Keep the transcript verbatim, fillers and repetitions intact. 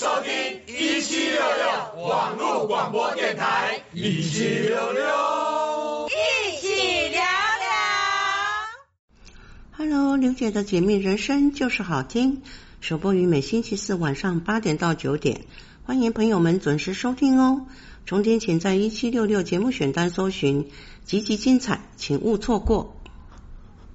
收听一七六六网络广播电台，一七六六， 一起聊聊。 Hello， 刘姐的解密人生就是好听，首播于每星期四晚上八点到九点，欢迎朋友们准时收听哦。重点请在一七六六节目选单搜寻，集集精彩，请勿错过。